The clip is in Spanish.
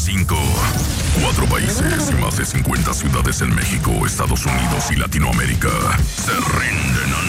5. 4 países y más de 50 ciudades en México, Estados Unidos y Latinoamérica se rinden